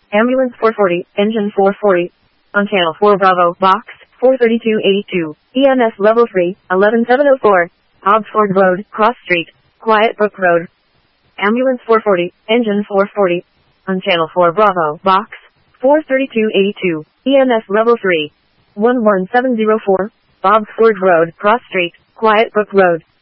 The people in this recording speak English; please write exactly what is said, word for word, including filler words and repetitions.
Ambulance four forty, engine four forty. On channel four Bravo, box four thirty-two eighty-two, E M S level three, eleven seven oh four, Oxford Road, Cross Street, Quiet Brook Road. Ambulance four forty, engine four forty. On channel four Bravo, box four thirty-two eighty-two, E M S level three, one one seven oh four, Oxford Road, Cross Street, Quiet Brook Road.